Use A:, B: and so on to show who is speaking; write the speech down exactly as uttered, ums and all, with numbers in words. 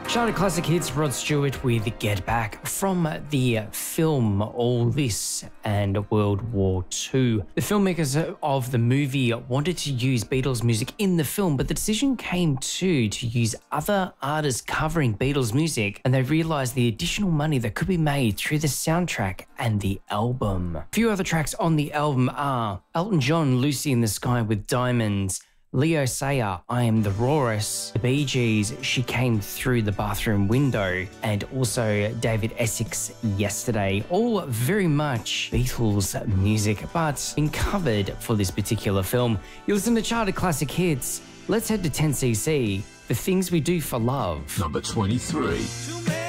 A: Charted Classic Hits, Rod Stewart with Get Back from the film All This and World War Two. The filmmakers of the movie wanted to use Beatles music in the film, but the decision came to to use other artists covering Beatles music, and they realized the additional money that could be made through the soundtrack and the album. A few other tracks on the album are Elton John, Lucy in the Sky with Diamonds, Leo Sayer, I Am the Walrus, the Bee Gees, She Came Through the Bathroom Window, and also David Essex, Yesterday. All very much Beatles music, but being covered for this particular film. You listen to Charted Classic Hits. Let's head to ten C C, The Things We Do for Love.
B: Number twenty-three.